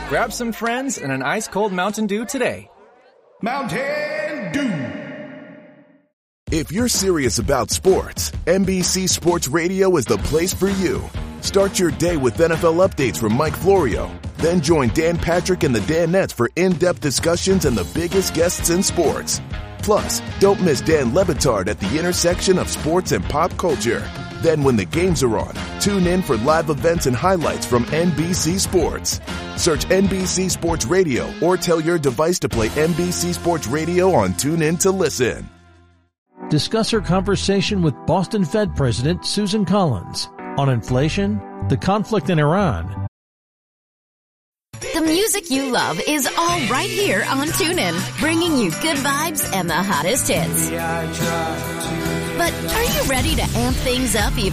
Grab some friends and an ice-cold Mountain Dew today. Mountain Dew. If you're serious about sports, NBC Sports Radio is the place for you. Start your day with NFL updates from Mike Florio. Then join Dan Patrick and the Danettes for in-depth discussions and the biggest guests in sports. Plus, don't miss Dan Le Batard at the intersection of sports and pop culture. Then when the games are on, tune in for live events and highlights from NBC Sports. Search NBC Sports Radio or tell your device to play NBC Sports Radio on TuneIn to listen. Discuss her conversation with Boston Fed President Susan Collins on inflation, the conflict in Iran. The music you love is all right here on TuneIn, bringing you good vibes and the hottest hits. But are you ready to amp things up even